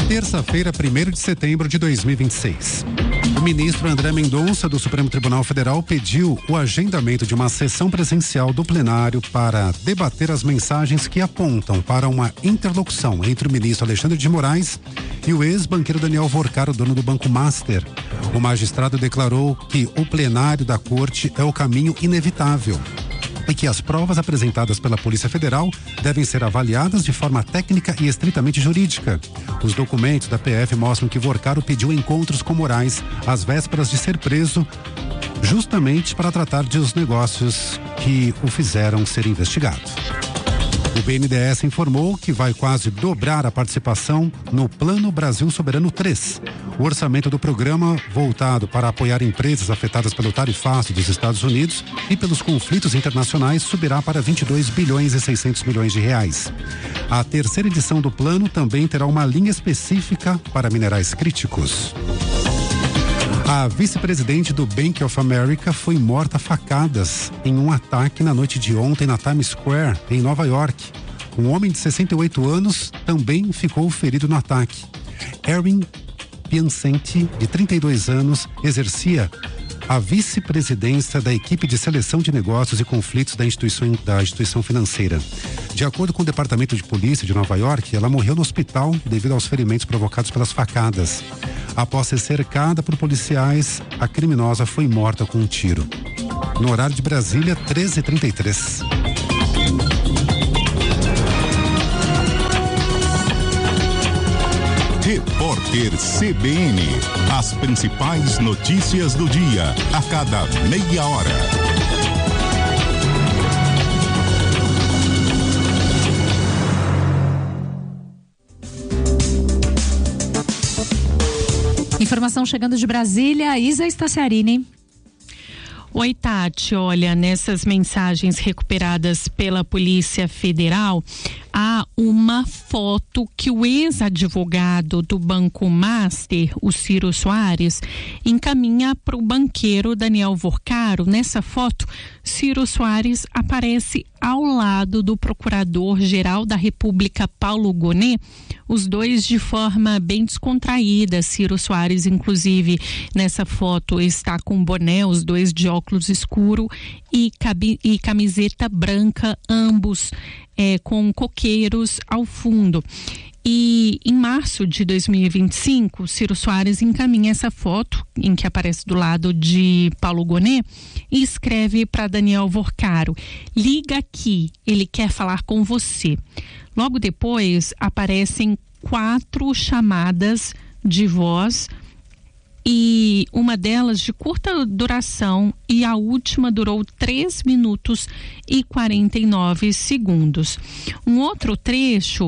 Terça-feira, 1º de setembro de 2026. O ministro André Mendonça, do Supremo Tribunal Federal, pediu o agendamento de uma sessão presencial do plenário para debater as mensagens que apontam para uma interlocução entre o ministro Alexandre de Moraes e o ex-banqueiro Daniel Vorcaro, dono do Banco Master. O magistrado declarou que o plenário da corte é o caminho inevitável e que as provas apresentadas pela Polícia Federal devem ser avaliadas de forma técnica e estritamente jurídica. Os documentos da PF mostram que Vorcaro pediu encontros com Moraes às vésperas de ser preso, justamente para tratar de os negócios que o fizeram ser investigado. O BNDES informou que vai quase dobrar a participação no Plano Brasil Soberano 3. O orçamento do programa, voltado para apoiar empresas afetadas pelo tarifaço dos Estados Unidos e pelos conflitos internacionais, subirá para 22 bilhões e 600 milhões de reais. A terceira edição do plano também terá uma linha específica para minerais críticos. A vice-presidente do Bank of America foi morta a facadas em um ataque na noite de ontem na Times Square, em Nova York. Um homem de 68 anos também ficou ferido no ataque. Erin Piacenti, de 32 anos, exercia a vice-presidência da equipe de seleção de negócios e conflitos da instituição financeira. De acordo com o Departamento de Polícia de Nova York, ela morreu no hospital devido aos ferimentos provocados pelas facadas. Após ser cercada por policiais, a criminosa foi morta com um tiro. No horário de Brasília, 13h33. Repórter CBN. As principais notícias do dia, a cada meia hora. Informação chegando de Brasília, Isa Staciarini. Oi, Tati, olha, nessas mensagens recuperadas pela Polícia Federal, há uma foto que o ex-advogado do Banco Master, o Ciro Soares, encaminha para o banqueiro Daniel Vorcaro. Nessa foto, Ciro Soares aparece ao lado do Procurador-Geral da República, Paulo Gonet, os dois de forma bem descontraída. Ciro Soares, inclusive, nessa foto está com boné, os dois de óculos escuro e camiseta branca, ambos com coqueiros ao fundo. E em março de 2025, Ciro Soares encaminha essa foto, em que aparece do lado de Paulo Gonet, e escreve para Daniel Vorcaro: liga aqui, ele quer falar com você. Logo depois, aparecem 4 chamadas de voz, e uma delas de curta duração, e a última durou 3 minutos e 49 segundos. Um outro trecho,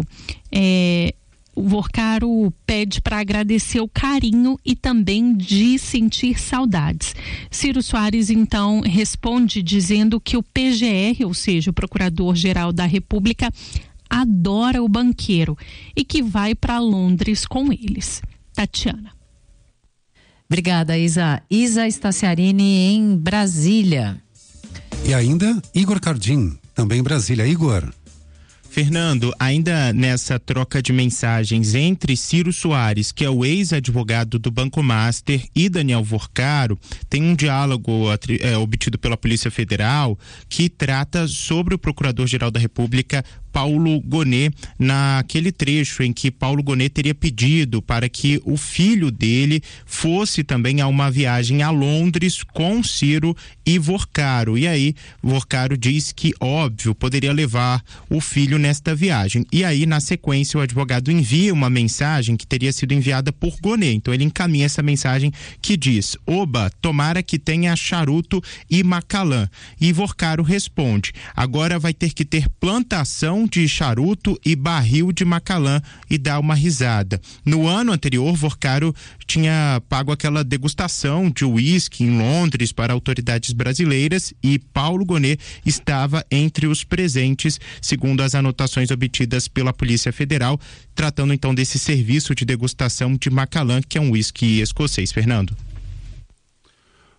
o Vorcaro pede para agradecer o carinho e também de sentir saudades. Ciro Soares, então, responde dizendo que o PGR, ou seja, o Procurador-Geral da República, adora o banqueiro e que vai para Londres com eles. Tatiana. Obrigada, Isa. Isa Staciarini em Brasília. E ainda Igor Cardim, também em Brasília. Igor. Fernando, ainda nessa troca de mensagens entre Ciro Soares, que é o ex-advogado do Banco Master, e Daniel Vorcaro, tem um diálogo obtido pela Polícia Federal que trata sobre o Procurador-Geral da República, Paulo Gonet, naquele trecho em que Paulo Gonet teria pedido para que o filho dele fosse também a uma viagem a Londres com Ciro e Vorcaro. E aí, Vorcaro diz que, óbvio, poderia levar o filho nesta viagem. E aí, na sequência, o advogado envia uma mensagem que teria sido enviada por Gonet. Então, ele encaminha essa mensagem que diz: oba, tomara que tenha charuto e Macalã. E Vorcaro responde: agora vai ter que ter plantação de charuto e barril de Macalã, e dá uma risada. No ano anterior, Vorcaro tinha pago aquela degustação de uísque em Londres para autoridades brasileiras e Paulo Gonet estava entre os presentes, segundo as anotações obtidas pela Polícia Federal, tratando então desse serviço de degustação de Macalã, que é um uísque escocês. Fernando.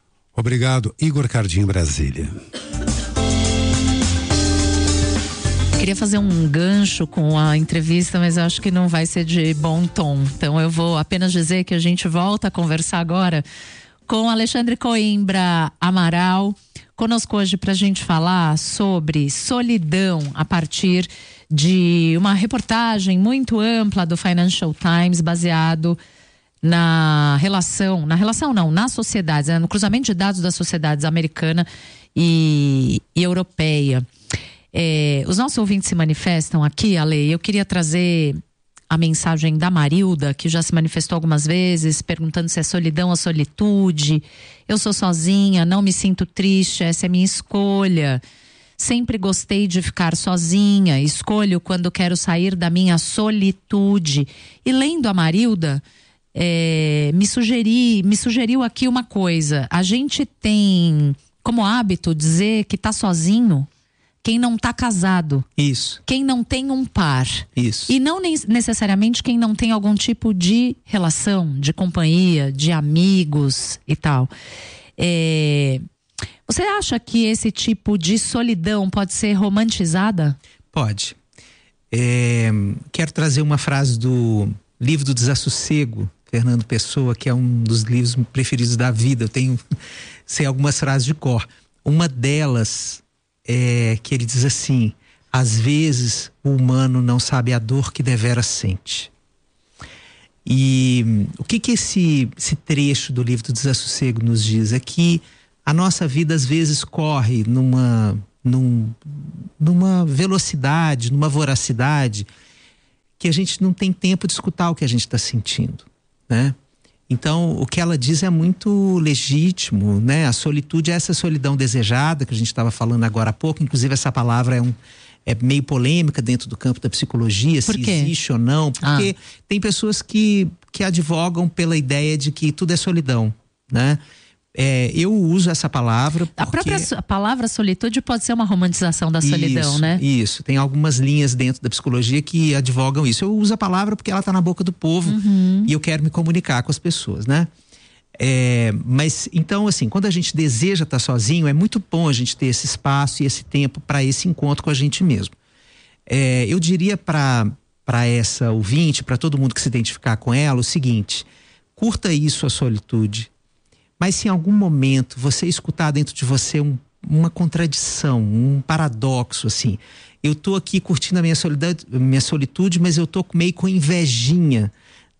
Obrigado, Igor Cardim, Brasília. Queria fazer um gancho com a entrevista, mas eu acho que não vai ser de bom tom. Então eu vou apenas dizer que a gente volta a conversar agora com Alexandre Coimbra Amaral, conosco hoje para a gente falar sobre solidão a partir de uma reportagem muito ampla do Financial Times, baseado na sociedade, no cruzamento de dados das sociedades americana e europeia. Os nossos ouvintes se manifestam aqui, Ale. Eu queria trazer a mensagem da Marilda, que já se manifestou algumas vezes, perguntando se é solidão ou solitude. Eu sou sozinha, não me sinto triste, essa é minha escolha. Sempre gostei de ficar sozinha, escolho quando quero sair da minha solitude. E lendo a Marilda, me sugeriu aqui uma coisa. A gente tem como hábito dizer que tá sozinho quem não tá casado. Isso. Quem não tem um par. Isso. E não necessariamente quem não tem algum tipo de relação, de companhia, de amigos e tal. Você acha que esse tipo de solidão pode ser romantizada? Pode. Quero trazer uma frase do livro do Desassossego, Fernando Pessoa, que é um dos livros preferidos da vida. Eu sei algumas frases de cor. Uma delas que ele diz assim: às vezes o humano não sabe a dor que devera sente. E o que esse trecho do livro do Desassossego nos diz? É que a nossa vida às vezes corre numa velocidade, numa voracidade, que a gente não tem tempo de escutar o que a gente está sentindo, né? Então, o que ela diz é muito legítimo, né? A solitude é essa solidão desejada que a gente estava falando agora há pouco. Inclusive, essa palavra é meio polêmica dentro do campo da psicologia, se existe ou não. Porque tem pessoas que advogam pela ideia de que tudo é solidão, né? Eu uso essa palavra porque... A própria palavra solitude pode ser uma romantização da solidão, né? Isso, tem algumas linhas dentro da psicologia que advogam isso. Eu uso a palavra porque ela está na boca do povo e eu quero me comunicar com as pessoas, né? Mas, então, assim, quando a gente deseja estar sozinho, é muito bom a gente ter esse espaço e esse tempo para esse encontro com a gente mesmo. Eu diria para essa ouvinte, para todo mundo que se identificar com ela, o seguinte: curta isso, a solitude. Mas se em algum momento você escutar dentro de você uma contradição, um paradoxo, assim, eu tô aqui curtindo a minha solitude, mas eu tô meio com invejinha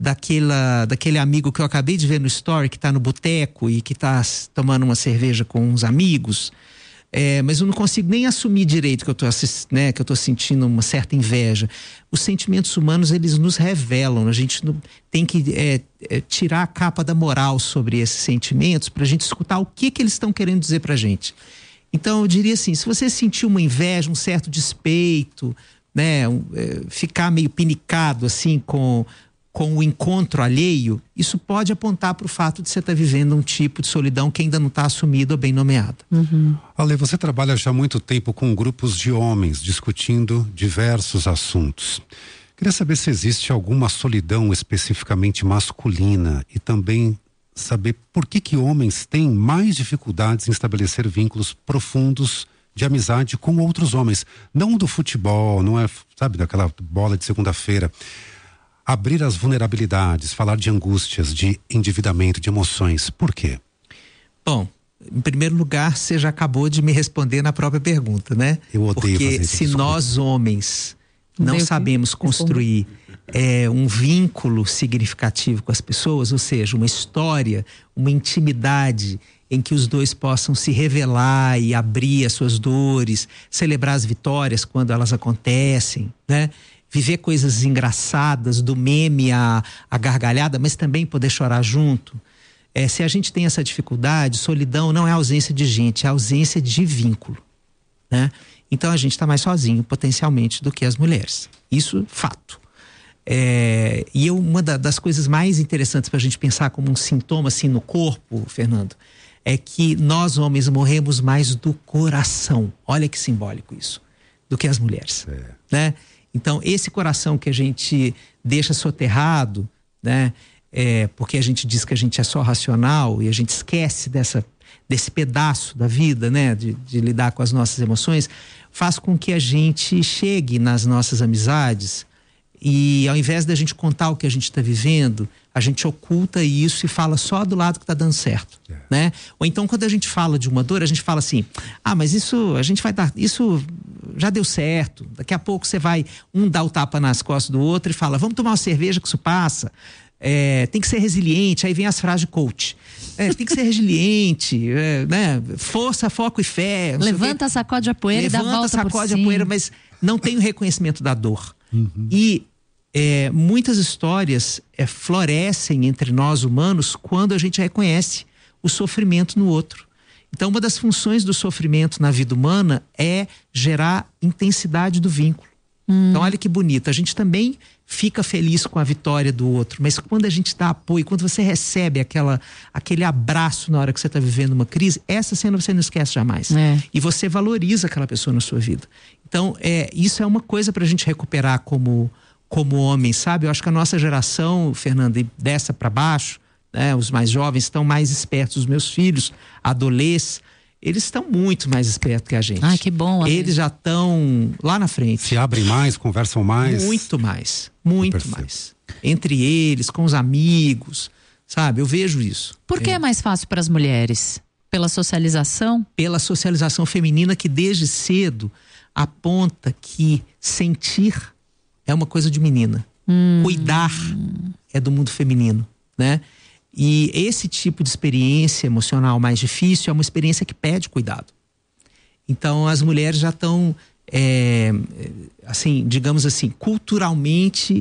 daquele amigo que eu acabei de ver no story, que tá no boteco e que tá tomando uma cerveja com uns amigos, mas eu não consigo nem assumir direito que eu tô sentindo uma certa inveja. Os sentimentos humanos, eles nos revelam. A gente tem que tirar a capa da moral sobre esses sentimentos para a gente escutar o que eles estão querendo dizer pra gente. Então, eu diria assim: se você sentir uma inveja, um certo despeito, né, ficar meio pinicado assim com o encontro alheio, isso pode apontar para o fato de você estar vivendo um tipo de solidão que ainda não está assumido ou bem nomeada. Ale, você trabalha já há muito tempo com grupos de homens discutindo diversos assuntos. Queria saber se existe alguma solidão especificamente masculina e também saber por que homens têm mais dificuldades em estabelecer vínculos profundos de amizade com outros homens. Não do futebol, não é, sabe, daquela bola de segunda-feira. Abrir as vulnerabilidades, falar de angústias, de endividamento, de emoções. Por quê? Bom, em primeiro lugar, você já acabou de me responder na própria pergunta, né? Eu odeio fazer isso. Porque se nós homens não sabemos construir um vínculo significativo com as pessoas, ou seja, uma história, uma intimidade em que os dois possam se revelar e abrir as suas dores, celebrar as vitórias quando elas acontecem, né? Viver coisas engraçadas, do meme à gargalhada, mas também poder chorar junto. Se a gente tem essa dificuldade, solidão não é ausência de gente, é ausência de vínculo, né? Então a gente está mais sozinho, potencialmente, do que as mulheres. Isso, fato. E uma das coisas mais interessantes para a gente pensar como um sintoma assim no corpo, Fernando, é que nós homens morremos mais do coração. Olha que simbólico isso, do que as mulheres, né? Então, esse coração que a gente deixa soterrado, né? porque a gente diz que a gente é só racional e a gente esquece desse pedaço da vida, né, de lidar com as nossas emoções, faz com que a gente chegue nas nossas amizades e, ao invés da gente contar o que a gente está vivendo, a gente oculta isso e fala só do lado que está dando certo, né? Ou então, quando a gente fala de uma dor, a gente fala assim: mas isso a gente vai dar, isso já deu certo. Daqui a pouco você vai dar o tapa nas costas do outro e fala: vamos tomar uma cerveja que isso passa. Tem que ser resiliente. Aí vem as frases de coach. Tem que ser resiliente, né? Força, foco e fé. Levanta, sacode a poeira e dá a volta por cima. Levanta, sacode a poeira, mas não tem o reconhecimento da dor. E muitas histórias florescem entre nós humanos quando a gente reconhece o sofrimento no outro. Então, uma das funções do sofrimento na vida humana é gerar intensidade do vínculo. Então, olha que bonito, a gente também fica feliz com a vitória do outro, mas quando a gente dá apoio, quando você recebe aquele abraço na hora que você está vivendo uma crise, essa cena você não esquece jamais. E você valoriza aquela pessoa na sua vida. Então, isso é uma coisa para a gente recuperar como homem, sabe? Eu acho que a nossa geração, Fernanda, dessa para baixo, né, os mais jovens estão mais espertos, os meus filhos, adolescentes, eles estão muito mais espertos que a gente. Que bom. Eles já estão lá na frente. Se abrem mais, conversam mais. Muito mais. Muito mais. Entre eles, com os amigos, sabe? Eu vejo isso. Por que é mais fácil para as mulheres? Pela socialização? Pela socialização feminina, que desde cedo aponta que sentir é uma coisa de menina. Cuidar é do mundo feminino, né? E esse tipo de experiência emocional mais difícil é uma experiência que pede cuidado. Então, as mulheres já estão, assim, digamos assim, culturalmente